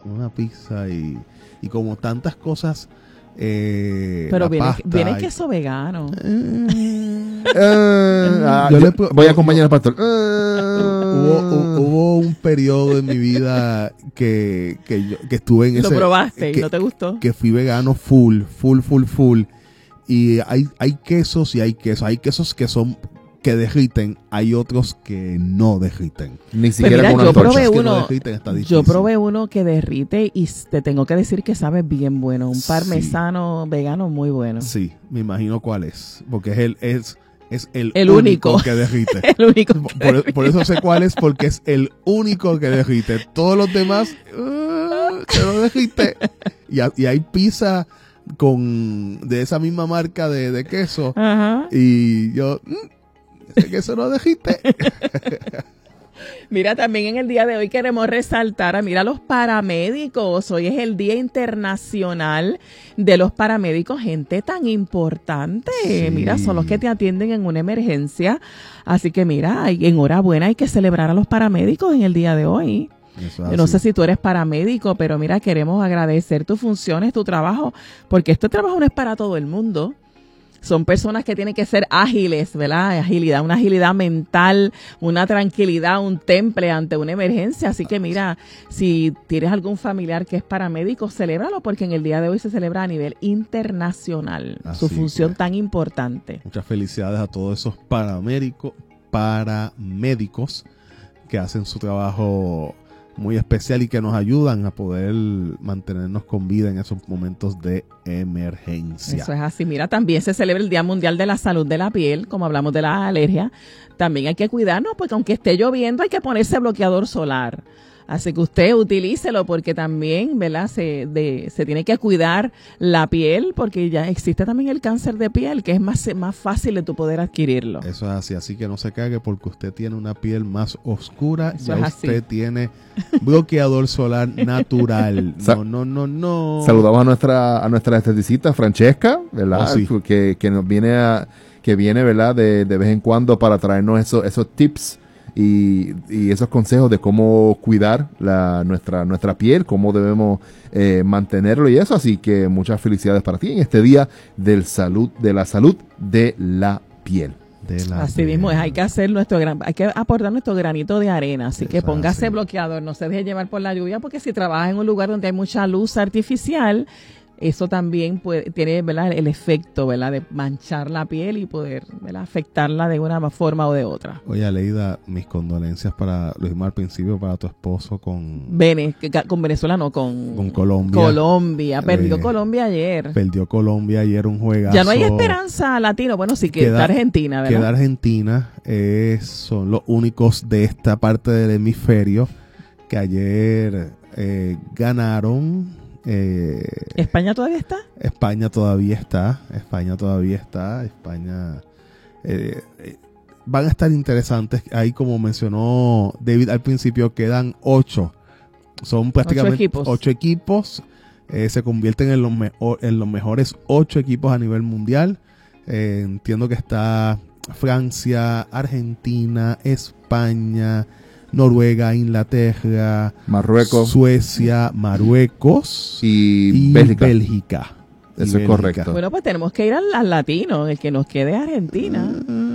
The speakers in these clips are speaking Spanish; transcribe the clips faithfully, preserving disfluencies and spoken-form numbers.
una pizza y, y como tantas cosas. Eh, Pero viene, viene y... queso vegano. Eh, ah, yo yo le, voy a acompañar al pastor. hubo, hubo un periodo en mi vida que, que, yo, que estuve en ese... Lo probaste que, y no te gustó. Que fui vegano full, full, full, full. Y hay, hay quesos y hay quesos. Hay quesos que son... que derriten, hay otros que no derriten. Ni siquiera mira, con una yo antorcha. probé Que uno, no derriten, está yo difícil. probé uno que derrite y te tengo que decir que sabe bien bueno. Un Sí. parmesano vegano muy bueno. Sí, me imagino cuál es. Porque es el, es, es el, El único, único. que derrite. El único que Por, derrite. por eso sé cuál es, porque es el único que derrite. Todos los demás, uh, que no derrite. Y, y hay pizza con de esa misma marca de, de queso. Ajá. Y yo, mm, ese queso no derrite. Mira, también en el día de hoy queremos resaltar a, mira, los paramédicos. Hoy es el Día Internacional de los Paramédicos, gente tan importante. Sí. Mira, son los que te atienden en una emergencia. Así que mira, hay- enhorabuena, hay que celebrar a los paramédicos en el día de hoy. Eso es Yo no así. sé si tú eres paramédico, pero mira, queremos agradecer tus funciones, tu trabajo, porque este trabajo no es para todo el mundo. Son personas que tienen que ser ágiles, ¿verdad? Agilidad, una agilidad mental, una tranquilidad, un temple ante una emergencia. Así que mira, si tienes algún familiar que es paramédico, celébralo, porque en el día de hoy se celebra a nivel internacional Así su función que- tan importante. Muchas felicidades a todos esos paramédicos, paramédicos que hacen su trabajo muy especial y que nos ayudan a poder mantenernos con vida en esos momentos de emergencia. Eso es así. Mira, también se celebra el Día Mundial de la Salud de la Piel, como hablamos de la alergia. También hay que cuidarnos, porque aunque esté lloviendo, hay que ponerse bloqueador solar. Así que usted utilícelo, porque también, ¿verdad? Se, de, se tiene que cuidar la piel, porque ya existe también el cáncer de piel, que es más, más fácil de tu poder adquirirlo. Eso es así, así que no se cague porque usted tiene una piel más oscura, Eso ya es así. usted tiene bloqueador solar natural. Sa- No, no, no, no. Saludamos a nuestra a nuestra esteticista Francesca, ¿verdad? Oh, sí. que, que nos viene a, que viene, ¿verdad? De, de vez en cuando para traernos esos esos tips y, y esos consejos de cómo cuidar la nuestra nuestra piel, cómo debemos eh, mantenerlo y eso. Así que muchas felicidades para ti en este día del salud de la salud de la piel. De la Así mismo es, hay que hacer nuestro gran, hay que aportar nuestro granito de arena, así que Eso, póngase así. bloqueador, no se deje llevar por la lluvia, porque si trabaja en un lugar donde hay mucha luz artificial, eso también puede, tiene, ¿verdad?, el efecto, ¿verdad?, de manchar la piel y poder, ¿verdad?, afectarla de una forma o de otra. Oye, Aleida, mis condolencias para, lo dijimos al principio, para tu esposo con, Vene, que- que- con Venezuela no, con, con Colombia. Colombia, perdió Eh, Colombia ayer. Perdió Colombia ayer un juegazo. Ya no hay esperanza latino, bueno, sí que Queda- está Argentina, ¿verdad? Queda Argentina, eh, son los únicos de esta parte del hemisferio que ayer eh, ganaron. Eh, ¿España todavía está? España todavía está, España todavía está, España eh, eh, van a estar interesantes. Ahí, como mencionó David al principio, quedan ocho, son prácticamente Ocho equipos. ocho equipos, eh, se convierten en los, mejor, en los mejores ocho equipos a nivel mundial. Eh, entiendo que está Francia, Argentina, España, Noruega, Inglaterra, Marruecos Suecia, Marruecos y, y Bélgica. Bélgica. Y Eso es Bélgica. correcto. Bueno, pues tenemos que ir al, al latino, el que nos quede es Argentina.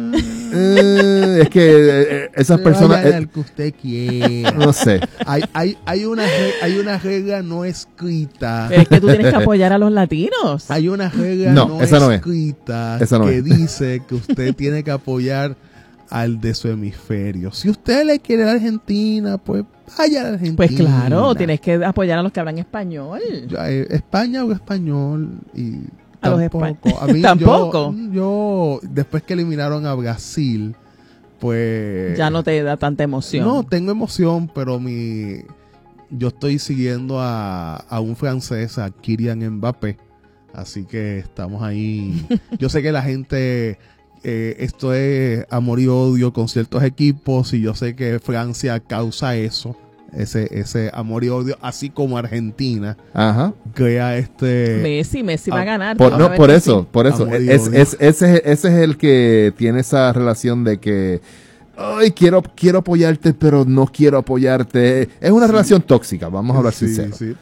Eh, es que eh, esas personas, Vayan eh, al que usted quiera. no sé. Hay, hay, hay, una, re- hay una regla no escrita. Pero es que tú tienes que apoyar a los latinos. Hay una regla No, no, esa no es. escrita Esa no que es. dice que usted tiene que apoyar al de su hemisferio. Si usted le quiere a Argentina, pues vaya a Argentina. Pues claro, tienes que apoyar a los que hablan español. Yo, eh, España o español y A los tampoco. espa- A mí, ¿Tampoco? Yo, yo, después que eliminaron a Brasil, pues... Ya no te da tanta emoción. No, tengo emoción, pero mi... Yo estoy siguiendo a, a un francés, a Kylian Mbappé. Así que estamos ahí. Yo sé que la gente... Eh, esto es amor y odio con ciertos equipos y yo sé que Francia causa eso. Ese, ese amor y odio, así como Argentina Ajá. crea este... Messi, Messi va a Ah, ganar. Por, tú vas a no, ver por que eso, sí. por eso. Amor y Es, odio. es- ese, es- ese es el que tiene esa relación de que, ay, quiero, quiero apoyarte, pero no quiero apoyarte. Es una relación tóxica, vamos a hablar Sí, sincero. sí.